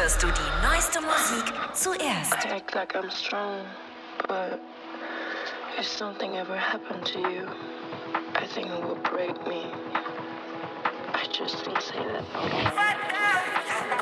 hörst du die neueste Musik zuerst. I act like I'm strong, but if something ever happened to you, I think it would break me. I just don't say that.